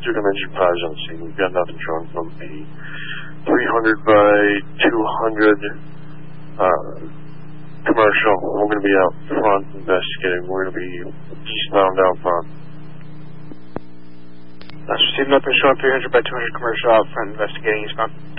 two-dimension pause on the scene. We've got nothing showing from a 300 by 200 commercial. We're going to be out front investigating. We're going to be eastbound down front. That's received nothing showing 300 by 200 commercial out front investigating eastbound.